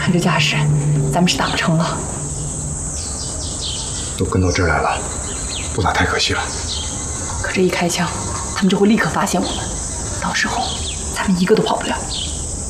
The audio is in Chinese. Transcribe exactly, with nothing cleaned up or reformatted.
看这架势，咱们是打不成了。 都跟到这儿来了，不打太可惜了。 可这一开枪，他们就会立刻发现我们，到时候咱们一个都跑不了。